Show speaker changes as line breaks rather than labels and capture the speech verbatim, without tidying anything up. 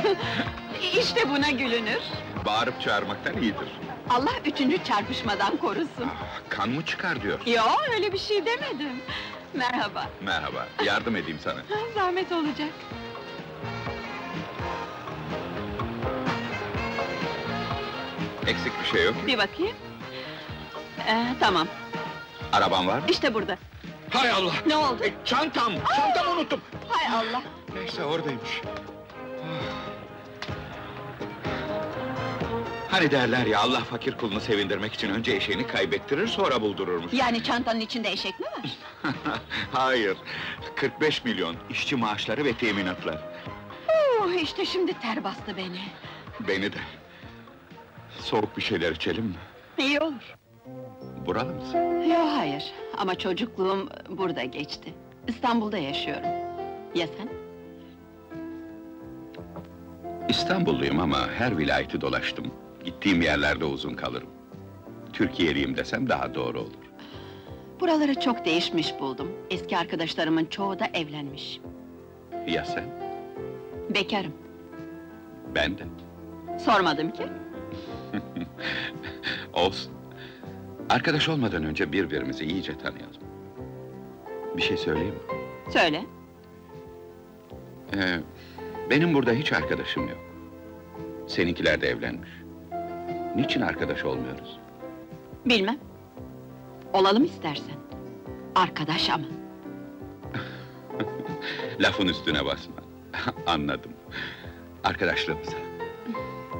İşte buna gülünür.
Bağırıp çağırmaktan iyidir.
Allah üçüncü çarpışmadan korusun.
Ah, kan mı çıkar diyor.
Yo, öyle bir şey demedim. Merhaba.
Merhaba, yardım edeyim sana.
Zahmet olacak.
Eksik bir şey yok mu?
Bir bakayım. Ee, tamam,
Araban var mı?
işte burada.
Hay Allah!
Ne oldu?
E, çantam! Çantamı unuttum!
Hay Allah!
Neyse, oradaymış. Hani derler ya, Allah fakir kulunu sevindirmek için önce eşeğini kaybettirir, sonra buldururmuş.
Yani çantanın içinde eşek mi var?
Hayır, kırk beş milyon, işçi maaşları ve teminatlar.
Oh, işte şimdi ter bastı beni.
Beni de. Soğuk bir şeyler içelim mi?
İyi olur.
Buralı mısın?
Yo, hayır. Ama çocukluğum burada geçti. İstanbul'da yaşıyorum. Ya sen?
İstanbulluyum ama her vilayeti dolaştım. Gittiğim yerlerde uzun kalırım. Türkiye'liyim desem daha doğru olur.
Buraları çok değişmiş buldum. Eski arkadaşlarımın çoğu da evlenmiş.
Ya sen?
Bekarım.
Ben de.
Sormadım ki.
Olsun. Arkadaş olmadan önce birbirimizi iyice tanıyalım. Bir şey söyleyeyim mi?
Söyle.
Ee, benim burada hiç arkadaşım yok. Seninkiler de evlenmiş. Niçin arkadaş olmuyoruz?
Bilmem. Olalım istersen. Arkadaş ama.
Lafın üstüne basma. Anladım. Arkadaşlığımıza.